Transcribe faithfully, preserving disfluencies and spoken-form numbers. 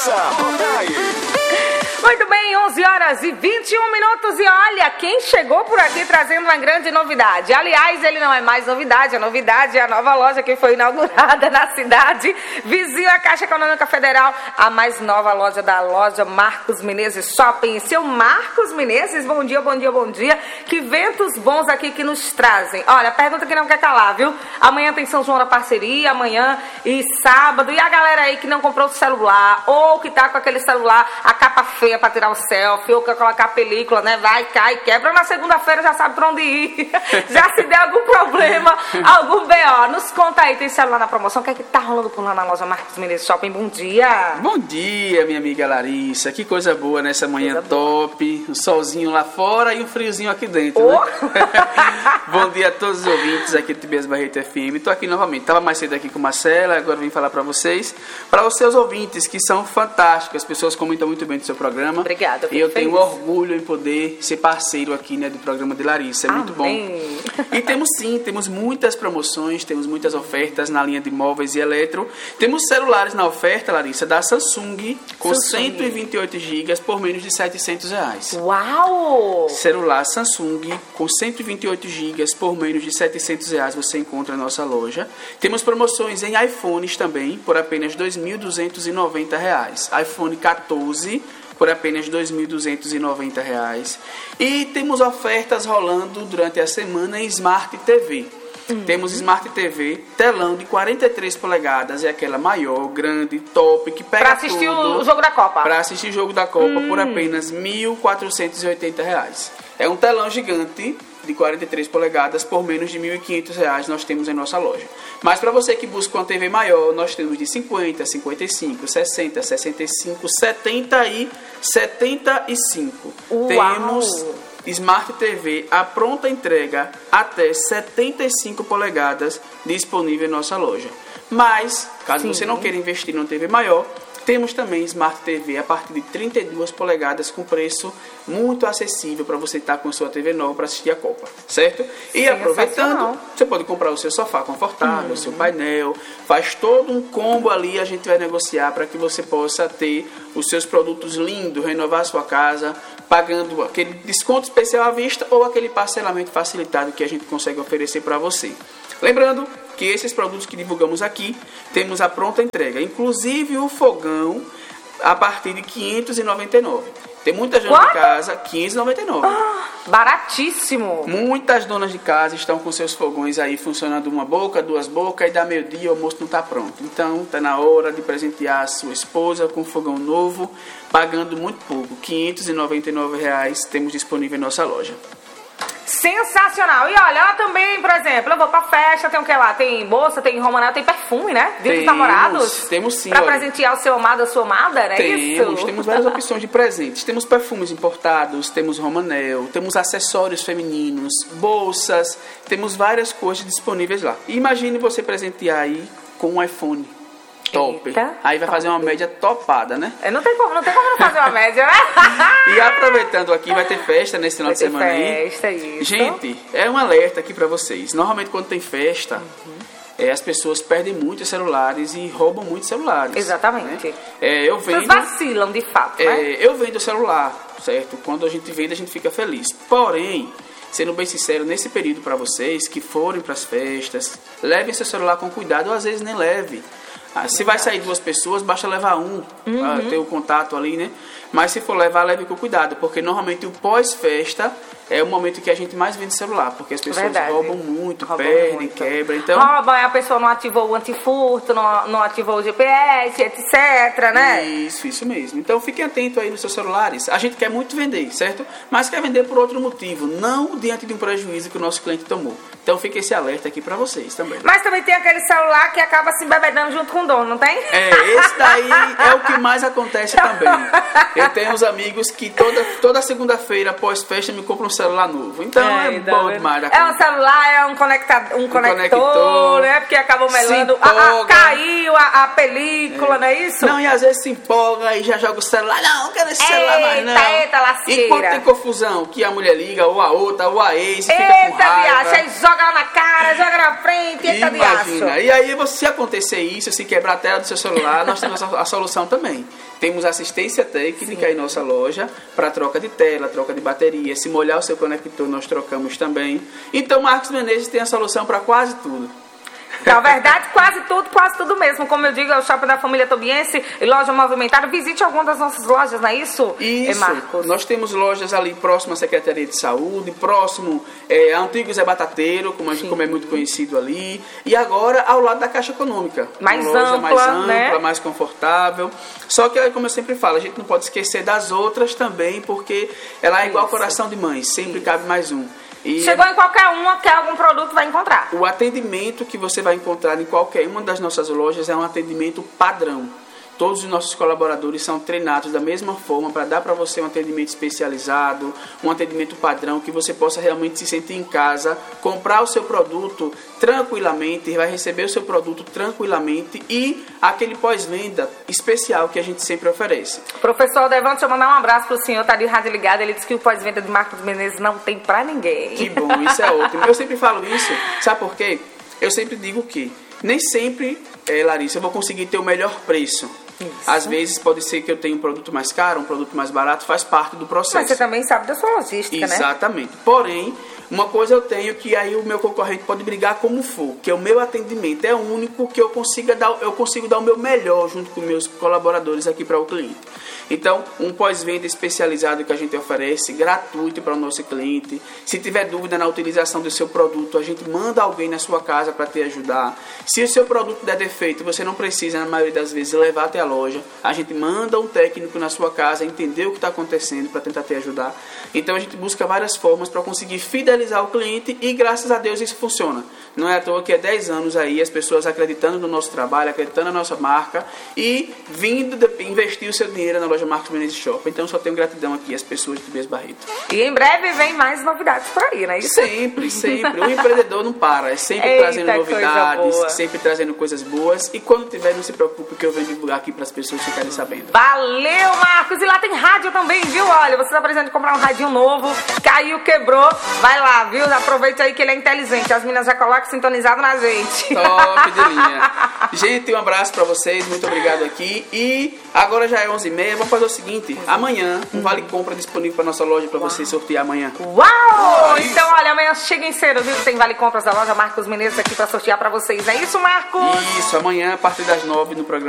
Muito bem, onze horas e vinte e um minutos e olha, quem chegou por aqui trazendo uma grande novidade. Aliás, ele não é mais novidade, a novidade é a nova loja que foi inaugurada na cidade, vizinho à Caixa Econômica Federal, a mais nova loja da loja Marcos Menezes Shopping. Seu Marcos Menezes, bom dia, bom dia, bom dia. Que ventos bons aqui que nos trazem. Olha, pergunta que não quer calar, viu? Amanhã tem São João da Parceria, amanhã e sábado. E a galera aí que não comprou o celular, ou que tá com aquele celular, a capa feia pra tirar o selfie, ou quer colocar a película, né? Vai, cai, quebra. Na segunda-feira já sabe pra onde ir. Já se der algum problema, algum B O. Nos conta aí, tem celular na promoção. O que é que tá rolando por lá na loja Marcos Menezes Shopping? Bom dia. Bom dia, minha amiga Larissa. Que coisa boa nessa manhã coisa top. Boa. Um solzinho lá fora e um friozinho aqui dentro, oh. né? Bom dia a todos os ouvintes aqui do Tibias Barreto F M. Tô aqui novamente. Tava mais cedo aqui com Marcela, agora vim falar pra vocês. Para os seus ouvintes, que são fantásticos. As pessoas comentam muito bem do seu programa. Obrigada. E eu feliz. tenho orgulho em poder ser parceiro aqui, né, do programa de Larissa. É muito Amém. bom. E temos sim, temos muitas promoções, temos muitas ofertas na linha de móveis e eletro. Temos celulares na oferta, Larissa, da Samsung, com Samsung. cento e vinte e oito gigas por menos de setecentos reais. Uau! Celular Samsung com cento e vinte e oito gigas por menos de setecentos reais você encontra na nossa loja. Temos promoções em iPhones também por apenas dois mil duzentos e noventa reais. iPhone quatorze por apenas dois mil duzentos e noventa reais. E temos ofertas rolando durante a semana em Smart T V. Uhum. Temos Smart T V, telão de quarenta e três polegadas, é aquela maior, grande, top, que pega pra assistir tudo, o jogo da Copa. Para assistir o jogo da Copa uhum. por apenas mil quatrocentos e oitenta reais. É um telão gigante de quarenta e três polegadas por menos de mil e quinhentos reais nós temos em nossa loja. Mas para você que busca uma T V maior, nós temos de cinquenta, cinquenta e cinco, sessenta, sessenta e cinco, setenta e setenta e cinco. Uau. Temos Smart T V a pronta entrega até setenta e cinco polegadas disponível em nossa loja. Mas, caso Sim. você não queira investir numa T V maior, temos também Smart T V a partir de trinta e duas polegadas com preço muito acessível para você estar com a sua T V nova para assistir a Copa, certo? E aproveitando, você pode comprar o seu sofá confortável, uhum. o seu painel, faz todo um combo ali, a gente vai negociar para que você possa ter os seus produtos lindos, renovar a sua casa, pagando aquele desconto especial à vista ou aquele parcelamento facilitado que a gente consegue oferecer para você. Lembrando que esses produtos que divulgamos aqui, temos a pronta entrega, inclusive o fogão a partir de quinhentos e noventa e nove reais. Tem muitas donas Quanto? de casa, quinhentos e noventa e nove reais. Ah, baratíssimo! Muitas donas de casa estão com seus fogões aí funcionando uma boca, duas bocas, e dá meio-dia o almoço não está pronto. Então, está na hora de presentear a sua esposa com um fogão novo, pagando muito pouco. quinhentos e noventa e nove reais temos disponível em nossa loja. Sensacional. E olha, ela também, por exemplo, eu vou pra festa, tem o que lá? Tem bolsa, tem romanel, tem perfume, né? Dia dos namorados. Temos sim. Pra olha, presentear o seu amado, a sua amada, né? Temos, isso? temos várias opções de presentes. Temos perfumes importados, temos romanel, temos acessórios femininos, bolsas, temos várias coisas disponíveis lá. E imagine você presentear aí com um iPhone. Top. Eita, aí vai top. fazer uma média topada, né? Eu não tem como, não tem como não fazer uma média, né? E aproveitando aqui, vai ter festa nesse final vai de semana festa, aí. Isso. Gente, é um alerta aqui pra vocês. Normalmente quando tem festa, uhum. é, as pessoas perdem muitos celulares e roubam muitos celulares. Exatamente. Né? É, eu vendo, Vocês vacilam de fato, é, né? Eu vendo o celular, certo? Quando a gente vende, a gente fica feliz. Porém, sendo bem sincero, nesse período pra vocês que forem pras festas, levem seu celular com cuidado, ou às vezes nem leve. Ah, se vai sair duas pessoas, basta levar um, uhum. para ter o contato ali, né? Mas se for levar, leve com cuidado, porque normalmente o pós-festa é o momento que a gente mais vende celular, porque as pessoas Verdade. roubam muito, roubam perdem, muito. quebram, então... Roubam, a pessoa não ativou o antifurto, não, não ativou o G P S, etcétera, né? Isso, isso mesmo. Então fiquem atentos aí nos seus celulares. A gente quer muito vender, certo? Mas quer vender por outro motivo, não diante de um prejuízo que o nosso cliente tomou. Então fica esse alerta aqui pra vocês também. Mas também tem aquele celular que acaba se embebedando junto com o dono, não tem? É, esse daí é o que mais acontece também. Eu tenho uns amigos que toda, toda segunda-feira, após festa, me compram um celular novo. Então é, é bom vendo? demais. É um celular, é um, conectado, um, um conector, conector, né? Porque acabou melando. A, a, caiu a, a película, é. não é isso? Não, e às vezes se empolga e já joga o celular. Não, não quero esse eita, celular mais, não. Eita, lasqueira. Enquanto tem confusão, que a mulher liga, ou a outra, ou a ex, e eita, fica com raiva. Viacha, aí joga lá na cara, joga na frente, eita, Imagina. E aí, se acontecer isso, se quebrar a tela do seu celular, nós temos a, a solução também. Temos assistência técnica Sim. em nossa loja para troca de tela, troca de bateria. Se molhar o seu conector, nós trocamos também. Então, Marcos Menezes tem a solução para quase tudo. Na verdade, quase tudo, quase tudo mesmo. Como eu digo, é o Shopping da Família Tobiense, loja movimentada. Visite alguma das nossas lojas, não é isso, Isso. Marcos? Nós temos lojas ali próximo à Secretaria de Saúde, próximo é, a Antigo Zé Batateiro, como, a gente, como é muito conhecido ali. E agora ao lado da Caixa Econômica. Mais uma loja ampla, mais ampla, né? mais confortável. Só que, como eu sempre falo, a gente não pode esquecer das outras também, porque ela é igual ao coração de mãe, sempre Isso. cabe mais um. E Chegou em qualquer uma, quer algum produto, vai encontrar. O atendimento que você vai encontrar em qualquer uma das nossas lojas é um atendimento padrão. Todos os nossos colaboradores são treinados da mesma forma para dar para você um atendimento especializado, um atendimento padrão, que você possa realmente se sentir em casa, comprar o seu produto tranquilamente, vai receber o seu produto tranquilamente e aquele pós-venda especial que a gente sempre oferece. Professor Devante, deixa eu mandar um abraço para o senhor, tá de rádio ligado, ele disse que o pós-venda de Marcos Menezes não tem para ninguém. Que bom, isso é ótimo. Eu sempre falo isso, sabe por quê? Eu sempre digo que nem sempre, é, Larissa, eu vou conseguir ter o melhor preço. Isso. Às vezes pode ser que eu tenha um produto mais caro, um produto mais barato, faz parte do processo. Mas você também sabe da sua logística, Exatamente. né? Exatamente. Porém, uma coisa eu tenho que aí o meu concorrente pode brigar como for, que é o meu atendimento é o único que eu consiga dar, eu consigo dar o meu melhor junto com meus colaboradores aqui para o cliente. Então, um pós-venda especializado que a gente oferece, gratuito para o nosso cliente. Se tiver dúvida na utilização do seu produto, a gente manda alguém na sua casa para te ajudar. Se o seu produto der defeito, você não precisa, na maioria das vezes, levar até a loja. A gente manda um técnico na sua casa, entender o que está acontecendo para tentar te ajudar. Então, a gente busca várias formas para conseguir fidelizar o cliente e, graças a Deus, isso funciona. Não é à toa que há dez anos aí, as pessoas acreditando no nosso trabalho, acreditando na nossa marca e vindo de, investir o seu dinheiro na loja Marcos Menezes Shopping. Então, só tenho gratidão aqui às pessoas de Tobias Barreto. E em breve vem mais novidades por aí, não é isso? Sempre, sempre. O empreendedor não para, é sempre Eita, trazendo novidades, sempre trazendo coisas boas. E quando tiver, não se preocupe que eu venho divulgar aqui para as pessoas ficarem sabendo. Valeu, Marcos! E lá tem rádio também, viu? Olha, você tá precisando de comprar um radinho novo, caiu, quebrou, vai lá, viu? Aproveita aí que ele é inteligente. As meninas já colocam sintonizado na gente. Top de linha. Gente, um abraço pra vocês, muito obrigado aqui. E agora já é onze e meia, vamos fazer o seguinte, amanhã um vale compra disponível pra nossa loja pra você sortear amanhã. Uau! É então, olha, amanhã cheguem cedo, viu? Tem vale compras da loja Marcos Menezes aqui pra sortear pra vocês. É isso, Marcos? Isso, amanhã a partir das nove no programa